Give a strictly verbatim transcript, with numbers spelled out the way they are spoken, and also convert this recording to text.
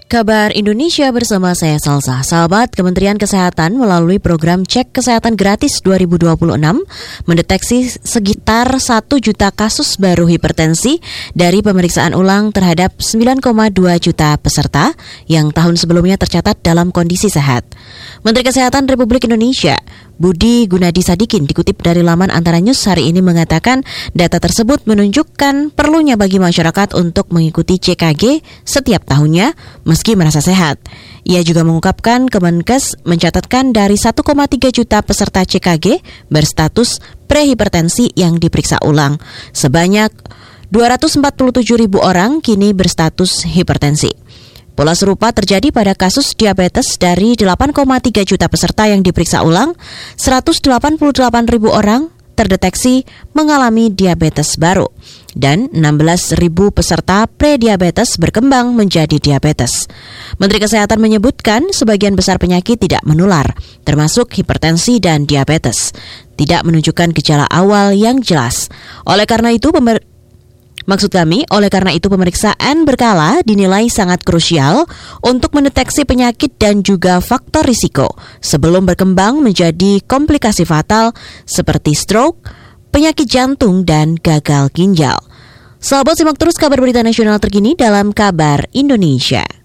Kabar Indonesia bersama saya Salsa. Sahabat, Kementerian Kesehatan melalui program Cek Kesehatan Gratis dua ribu dua puluh enam mendeteksi sekitar satu juta kasus baru hipertensi dari pemeriksaan ulang terhadap sembilan koma dua juta peserta yang tahun sebelumnya tercatat dalam kondisi sehat. Menteri Kesehatan Republik Indonesia Budi Gunadi Sadikin dikutip dari laman Antara News hari ini mengatakan data tersebut menunjukkan perlunya bagi masyarakat untuk mengikuti C K G setiap tahunnya meski merasa sehat. Ia juga mengungkapkan Kemenkes mencatatkan dari satu koma tiga juta peserta C K G berstatus prehipertensi yang diperiksa ulang. Sebanyak dua ratus empat puluh tujuh ribu orang kini berstatus hipertensi. Pola serupa terjadi pada kasus diabetes dari delapan koma tiga juta peserta yang diperiksa ulang, seratus delapan puluh delapan ribu orang terdeteksi mengalami diabetes baru, dan enam belas ribu peserta prediabetes berkembang menjadi diabetes. Menteri Kesehatan menyebutkan sebagian besar penyakit tidak menular, termasuk hipertensi dan diabetes, tidak menunjukkan gejala awal yang jelas. Oleh karena itu, pemer- Maksud kami, oleh karena itu pemeriksaan berkala dinilai sangat krusial untuk mendeteksi penyakit dan juga faktor risiko sebelum berkembang menjadi komplikasi fatal seperti stroke, penyakit jantung, dan gagal ginjal. Sahabat, simak terus kabar berita nasional terkini dalam Kabar Indonesia.